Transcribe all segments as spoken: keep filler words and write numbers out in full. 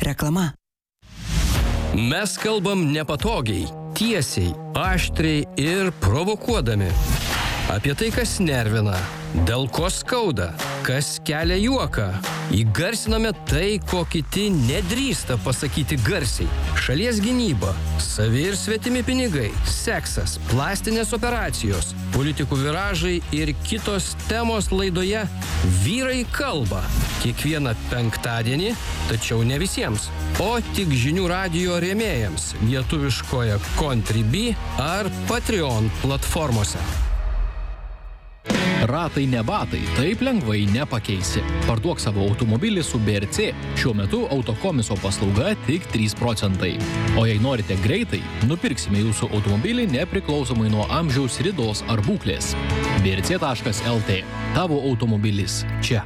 reklama. Mes kalbam nepatogiai, tiesiai, aštriai ir provokuodami. Apie tai, kas nervina, dėl ko skauda, kas kelia juoką. Įgarsiname tai, ko kiti nedrįsta pasakyti garsiai. Šalies gynyba, savi ir svetimi pinigai, seksas, plastinės operacijos, politikų viražai ir kitos temos laidoje Vyrai kalba. Kiekvieną penktadienį, tačiau ne visiems, o tik žinių radijo rėmėjams lietuviškoje Contribui ar Patreon platformose. Ratai ne batai, taip lengvai nepakeisi. Parduok savo automobilį su B R C. Šiuo metu autokomiso paslauga tik trys procentai. O jei norite greitai, nupirksime jūsų automobilį nepriklausomai nuo amžiaus, ridos ar būklės. B R C taškas L T. Tavo automobilis čia.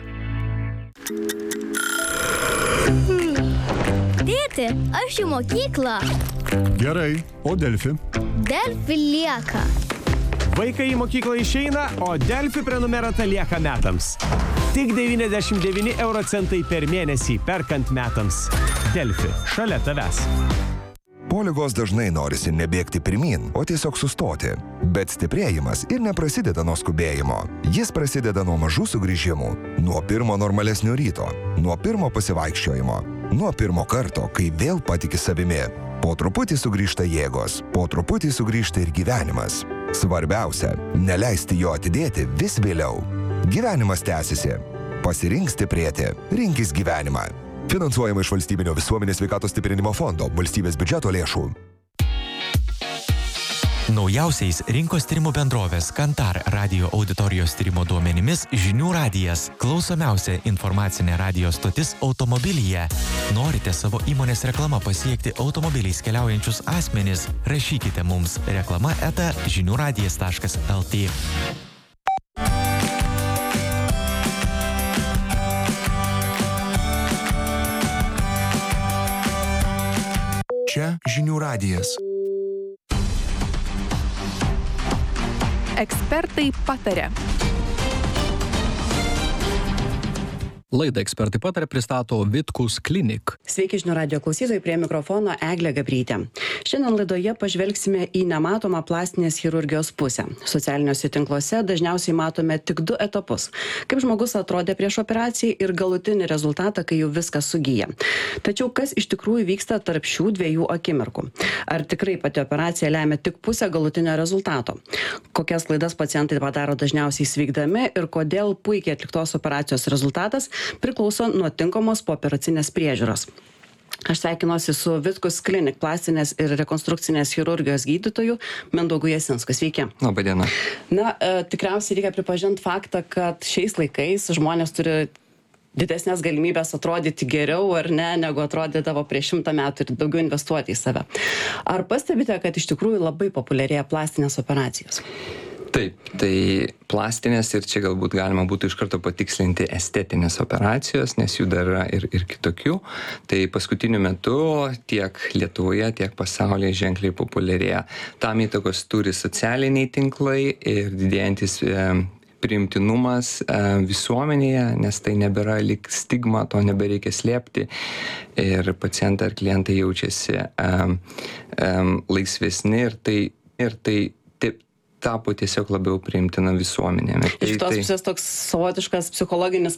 Tėti, aš į mokyklą. Gerai, o Delfi? Delfi lieka. Vaikai į mokyklą išeina, o Delfi prenumerata lieka metams. Tik devyniasdešimt devyni euro centai per mėnesį perkant metams. Delfi, šalia tavęs. Po ligos dažnai norisi nebėgti pirmyn, o tiesiog sustoti. Bet stiprėjimas ir neprasideda nuo skubėjimo. Jis prasideda nuo mažų sugrįžimų, nuo pirmo normalesnio ryto, nuo pirmo pasivaikščiojimo, nuo pirmo karto, kai vėl patiki savimi. Po truputį sugrįžta jėgos, po truputį sugrįžta ir gyvenimas. Svarbiausia, neleisti jo atidėti vis vėliau. Gyvenimas tęsiasi. Pasirink stiprėti. Rinkis gyvenimą. Finansuojama iš Valstybinio visuomenės sveikatos stiprinimo fondo, valstybės biudžeto lėšų. Naujausiais rinkos tyrimų bendrovės Kantar radio auditorijos tyrimo duomenimis Žinių radijas – klausomiausia informacinė radijo stotis automobilyje. Norite savo įmonės reklama pasiekti automobiliais keliaujančius asmenis? Rašykite mums reklama eta žinių radijas taškas L T. Čia Žinių radijas. Ekspertai pataria. Laidą Ekspertai pataria pristato Vitkus Klinik. Sveiki žinių radijo klausytojai, prie mikrofono Eglė Gabrytė. Šiandien laidoje pažvelgsime į nematomą plastinės chirurgijos pusę. Socialiniuose tinkluose dažniausiai matome tik du etapus. Kaip žmogus atrodė prieš operaciją ir galutinį rezultatą, kai jau viskas sugyja. Tačiau kas iš tikrųjų vyksta tarp šių dviejų akimirkų? Ar tikrai pati operacija lemia tik pusę galutinio rezultato? Kokias klaidas pacientai padaro dažniausiai sveikdami ir kodėl puikiai atliktos operacijos rezultatas priklauso nuo tinkamos pooperacinės priežiūros. Aš sveikinuosi su Vitkus Klinik plastinės ir rekonstrukcinės chirurgijos gydytoju Mindaugu Jasinsku. Sveiki. Labą dieną. Na, e, tikriausiai reikia pripažinti faktą, kad šiais laikais žmonės turi didesnės galimybės atrodyti geriau ar ne, negu atrodydavo prieš šimtą metų ir daugiau investuoti į save. Ar pastebite, kad iš tikrųjų labai populiarėja plastinės operacijos? Taip, tai plastinės ir čia galbūt galima būtų iš karto patikslinti estetinės operacijos, nes jų dar yra ir, ir kitokių. Tai paskutiniu metu tiek Lietuvoje, tiek pasaulyje ženkliai populiarėja. Tam įtakos turi socialiniai tinklai ir didėjantis e, priimtinumas e, visuomenėje, nes tai nebėra lyg stigma, to nebereikia slėpti ir pacientai ar klientai jaučiasi e, e, laisvesni ir tai, ir tai taip, tapo tiesiog labiau priimtina visuomenėme. Iš tos pusės toks savotiškas psichologinis